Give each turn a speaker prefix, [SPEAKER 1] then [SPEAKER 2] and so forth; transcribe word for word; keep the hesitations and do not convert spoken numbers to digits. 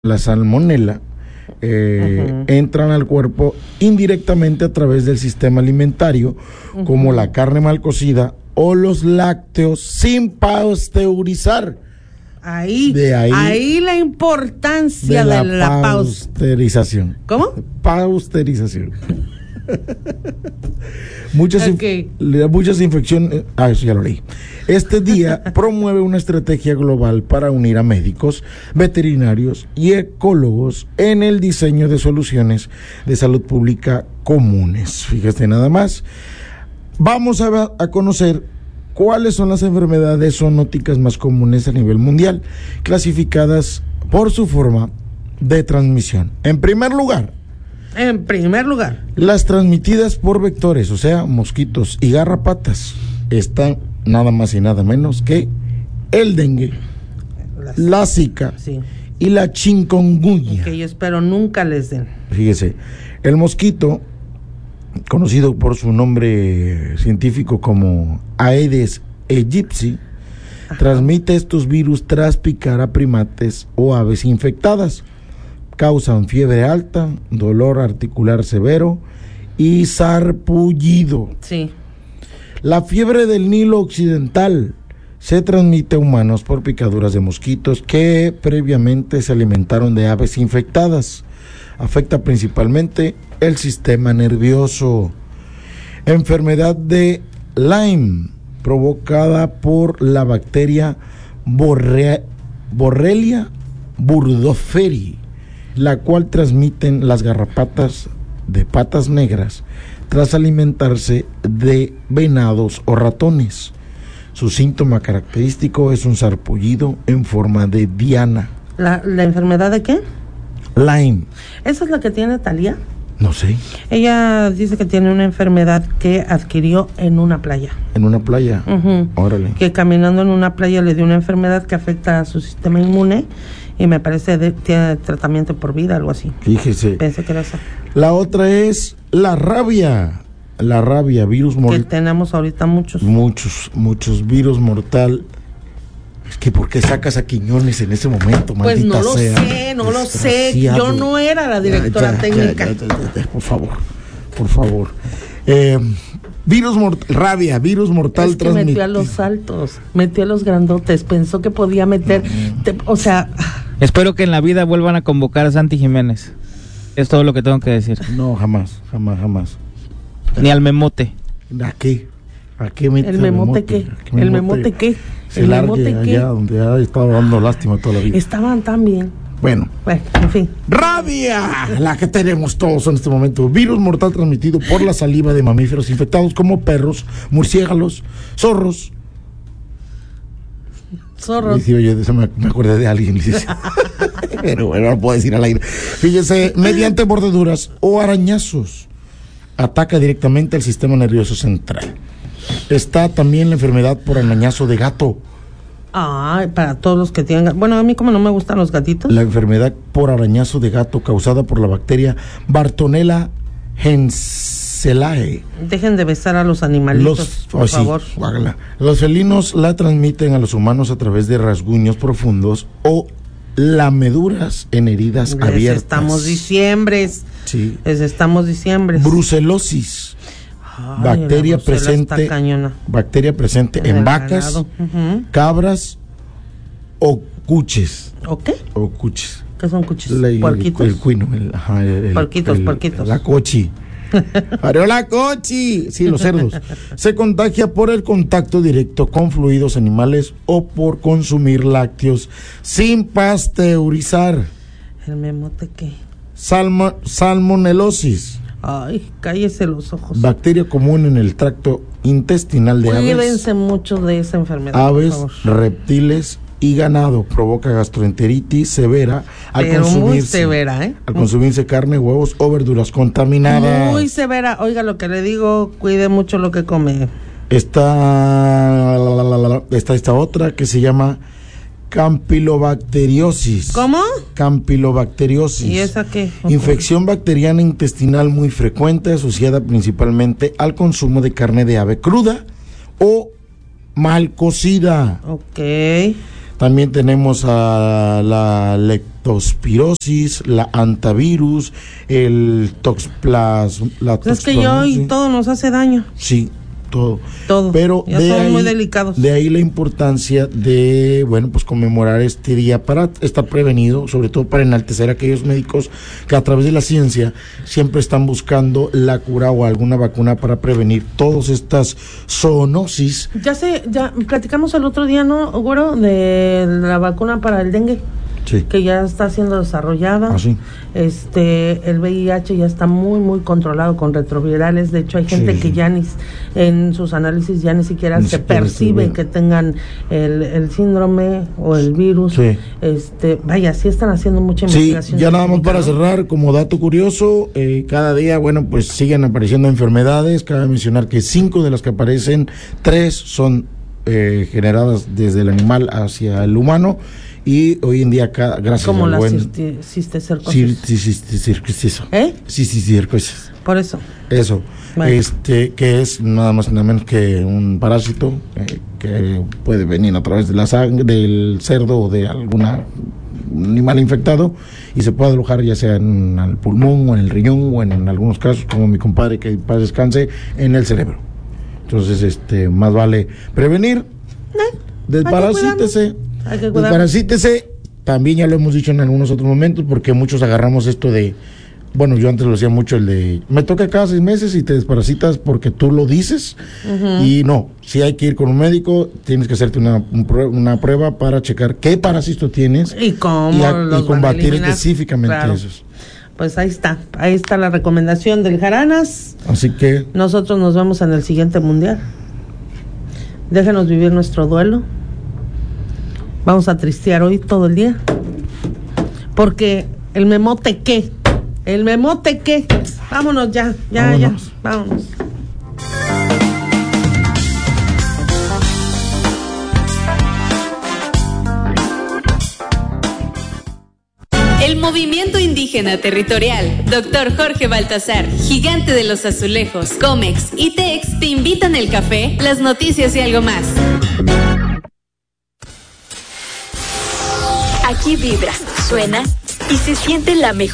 [SPEAKER 1] la salmonela eh, uh-huh. entran al cuerpo indirectamente a través del sistema alimentario, uh-huh. como la carne mal cocida o los lácteos sin pasteurizar.
[SPEAKER 2] Ahí,
[SPEAKER 1] de ahí,
[SPEAKER 2] ahí la importancia de la,
[SPEAKER 1] de
[SPEAKER 2] la
[SPEAKER 1] pasteurización.
[SPEAKER 2] ¿Cómo?
[SPEAKER 1] Pasteurización. Muchas,
[SPEAKER 2] okay.
[SPEAKER 1] inf- muchas infecciones. Ah, eso ya lo leí. Este día promueve una estrategia global para unir a médicos, veterinarios y ecólogos en el diseño de soluciones de salud pública comunes. Fíjate nada más. Vamos a, a conocer cuáles son las enfermedades zoonóticas más comunes a nivel mundial, clasificadas por su forma de transmisión. En primer lugar,
[SPEAKER 2] En primer lugar,
[SPEAKER 1] las transmitidas por vectores, o sea, mosquitos y garrapatas, están nada más y nada menos que el dengue, la, la zika
[SPEAKER 2] sí.
[SPEAKER 1] y la chikungunya.
[SPEAKER 2] Que yo espero nunca les den.
[SPEAKER 1] Fíjese, el mosquito, conocido por su nombre científico como Aedes aegypti, Ajá. transmite estos virus tras picar a primates o aves infectadas. Causan fiebre alta, dolor articular severo y sarpullido.
[SPEAKER 2] Sí.
[SPEAKER 1] La fiebre del Nilo Occidental se transmite a humanos por picaduras de mosquitos que previamente se alimentaron de aves infectadas. Afecta principalmente el sistema nervioso. Enfermedad de Lyme, provocada por la bacteria Borre- Borrelia burgdorferi, la cual transmiten las garrapatas de patas negras tras alimentarse de venados o ratones. Su síntoma característico es un sarpullido en forma de diana.
[SPEAKER 2] ¿La, la enfermedad de qué?
[SPEAKER 1] Lyme.
[SPEAKER 2] ¿Esa es la que tiene Thalía?
[SPEAKER 1] No sé.
[SPEAKER 2] Ella dice que tiene una enfermedad que adquirió en una playa.
[SPEAKER 1] ¿En una playa?
[SPEAKER 2] Uh-huh.
[SPEAKER 1] Órale.
[SPEAKER 2] Que caminando en una playa le dio una enfermedad que afecta a su sistema inmune y me parece que tiene tratamiento por vida, algo así.
[SPEAKER 1] Fíjese.
[SPEAKER 2] Pensé que era eso.
[SPEAKER 1] La otra es la rabia. La rabia, virus mortal.
[SPEAKER 2] Que tenemos ahorita muchos.
[SPEAKER 1] Muchos, muchos virus mortal. Es que ¿por qué sacas a Quiñones en ese momento, maldita
[SPEAKER 2] Pues no lo
[SPEAKER 1] sea?
[SPEAKER 2] sé, no lo sé. Yo no era la directora
[SPEAKER 1] ya, ya,
[SPEAKER 2] técnica.
[SPEAKER 1] Ya, ya, ya, ya, por favor, por favor. Eh, virus mortal, rabia, virus mortal
[SPEAKER 2] es que
[SPEAKER 1] transmitido.
[SPEAKER 2] metió a los altos, metió a los grandotes, pensó que podía meter, mm. te, o sea...
[SPEAKER 3] Espero que en la vida vuelvan a convocar a Santi Jiménez. Es todo lo que tengo que decir.
[SPEAKER 1] No, jamás, jamás, jamás.
[SPEAKER 3] Ni al memote.
[SPEAKER 1] ¿A qué? ¿A qué mete
[SPEAKER 2] ¿El memote qué? ¿El memote qué?
[SPEAKER 1] ¿El memote qué? Allá donde ha estado dando lástima toda la vida.
[SPEAKER 2] Estaban tan bien.
[SPEAKER 1] Bueno.
[SPEAKER 2] Bueno, en fin.
[SPEAKER 1] ¡Rabia! La que tenemos todos en este momento. Virus mortal transmitido por la saliva de mamíferos infectados como perros, murciélagos, zorros.
[SPEAKER 2] Zorros.
[SPEAKER 1] Dice, oye, de eso me, me acordé de alguien. Dice. Pero bueno, no puedo decir al aire. Fíjese, mediante mordeduras o arañazos, ataca directamente el sistema nervioso central. Está también la enfermedad por arañazo de gato.
[SPEAKER 2] Ah, para todos los que tienen... Bueno, a mí como no me gustan los gatitos.
[SPEAKER 1] La enfermedad por arañazo de gato causada por la bacteria Bartonella henselae.
[SPEAKER 2] Dejen de besar a los animalitos,
[SPEAKER 1] los,
[SPEAKER 2] por
[SPEAKER 1] oh,
[SPEAKER 2] favor.
[SPEAKER 1] Sí, los felinos la transmiten a los humanos a través de rasguños profundos o lameduras en heridas
[SPEAKER 2] Les
[SPEAKER 1] abiertas.
[SPEAKER 2] Estamos diciembres.
[SPEAKER 1] Sí.
[SPEAKER 2] Les estamos diciembres.
[SPEAKER 1] Brucelosis.
[SPEAKER 2] Ay,
[SPEAKER 1] bacteria presente bacteria presente en, en vacas, uh-huh. cabras o cuches.
[SPEAKER 2] ¿O qué?
[SPEAKER 1] O cuches.
[SPEAKER 2] ¿Qué son cuches?
[SPEAKER 1] La,
[SPEAKER 2] ¿Porquitos?
[SPEAKER 1] El, el cuino. El, ajá, el,
[SPEAKER 2] porquitos,
[SPEAKER 1] el,
[SPEAKER 2] porquitos.
[SPEAKER 1] La cochi. ¡La cochi! Sí, los cerdos. Se contagia por el contacto directo con fluidos animales o por consumir lácteos sin pasteurizar.
[SPEAKER 2] ¿El memote qué?
[SPEAKER 1] Salma, salmonelosis.
[SPEAKER 2] Ay, cállese los ojos.
[SPEAKER 1] Bacteria común en el tracto intestinal de
[SPEAKER 2] Cuídense
[SPEAKER 1] aves.
[SPEAKER 2] Cuídense mucho de esa enfermedad.
[SPEAKER 1] Aves, reptiles y ganado. Provoca gastroenteritis severa al
[SPEAKER 2] Pero
[SPEAKER 1] consumirse,
[SPEAKER 2] muy severa, ¿eh?
[SPEAKER 1] Al consumirse carne, huevos o verduras contaminadas.
[SPEAKER 2] Muy severa. Oiga lo que le digo, cuide mucho lo que come.
[SPEAKER 1] Está, la, la, la, la, está esta otra que se llama campylobacteriosis.
[SPEAKER 2] ¿Cómo?
[SPEAKER 1] Campylobacteriosis.
[SPEAKER 2] ¿Y esa qué?
[SPEAKER 1] Infección bacteriana intestinal muy frecuente asociada principalmente al consumo de carne de ave cruda o mal cocida.
[SPEAKER 2] Ok.
[SPEAKER 1] También tenemos a la le leptospirosis, la antivirus, el toxplas, la
[SPEAKER 2] pues es que yo y todo nos hace daño.
[SPEAKER 1] Sí, todo.
[SPEAKER 2] Todo.
[SPEAKER 1] Pero
[SPEAKER 2] ya
[SPEAKER 1] de
[SPEAKER 2] somos
[SPEAKER 1] ahí,
[SPEAKER 2] muy delicados.
[SPEAKER 1] De ahí la importancia de, bueno, pues conmemorar este día para estar prevenido, sobre todo para enaltecer a aquellos médicos que a través de la ciencia siempre están buscando la cura o alguna vacuna para prevenir todas estas zoonosis.
[SPEAKER 2] Ya sé, ya platicamos el otro día, ¿no, Güero? De la vacuna para el dengue.
[SPEAKER 1] Sí.
[SPEAKER 2] Que ya está siendo desarrollada.
[SPEAKER 1] Ah, sí.
[SPEAKER 2] Este, el V I H ya está muy, muy controlado con retrovirales. De hecho, hay gente
[SPEAKER 1] Sí.
[SPEAKER 2] que ya ni, en sus análisis ya ni siquiera
[SPEAKER 1] Ni
[SPEAKER 2] se
[SPEAKER 1] siquiera
[SPEAKER 2] percibe
[SPEAKER 1] se
[SPEAKER 2] que tengan el, el síndrome o el virus.
[SPEAKER 1] Sí.
[SPEAKER 2] Este, vaya, sí están haciendo mucha
[SPEAKER 1] Sí,
[SPEAKER 2] investigación.
[SPEAKER 1] ya nada más para
[SPEAKER 2] ¿no?
[SPEAKER 1] cerrar, como dato curioso, eh, cada día, bueno, pues siguen apareciendo enfermedades. Cabe mencionar que cinco de las que aparecen, tres son eh, generadas desde el animal hacia el humano. Y hoy en día, acá, gracias
[SPEAKER 2] como
[SPEAKER 1] al
[SPEAKER 2] la
[SPEAKER 1] buen...
[SPEAKER 2] cisticercosis.
[SPEAKER 1] Sí, sí, sí, sí, circunciso.
[SPEAKER 2] ¿Eh?
[SPEAKER 1] Sí, sí, circunciso.
[SPEAKER 2] Por eso.
[SPEAKER 1] Eso,
[SPEAKER 2] Bueno.
[SPEAKER 1] este, que es nada más nada menos que un parásito eh, que puede venir a través de la sangre, del cerdo o de alguna animal infectado y se puede alojar ya sea en el pulmón o en el riñón o en algunos casos, como mi compadre, que en paz descanse, en el cerebro. Entonces, este, más vale prevenir.
[SPEAKER 2] ¿Eh?
[SPEAKER 1] Desparasítese.
[SPEAKER 2] Hay que cuidar.
[SPEAKER 1] Desparasítese. También ya lo hemos dicho en algunos otros momentos, porque muchos agarramos esto de, bueno, yo antes lo hacía mucho, el de, me toca cada seis meses y te desparasitas porque tú lo dices. Uh-huh. Y no, si hay que ir con un médico, tienes que hacerte una, un, una prueba para checar qué parásito tienes
[SPEAKER 2] y cómo
[SPEAKER 1] y, a,
[SPEAKER 2] los
[SPEAKER 1] y combatir
[SPEAKER 2] van a
[SPEAKER 1] específicamente
[SPEAKER 2] claro.
[SPEAKER 1] esos.
[SPEAKER 2] Pues ahí está, ahí está la recomendación del Jaranas.
[SPEAKER 1] Así que
[SPEAKER 2] nosotros nos vemos en el siguiente mundial. Déjenos vivir nuestro duelo. Vamos a tristear hoy todo el día. Porque el memote qué, el memote qué. Vámonos ya, ya, vámonos. ya, vámonos.
[SPEAKER 4] El Movimiento Indígena Territorial, doctor Jorge Baltasar, Gigante de los Azulejos, Comex y Tex te invitan al café, las noticias y algo más.
[SPEAKER 5] Aquí vibra, suena y se siente la mejor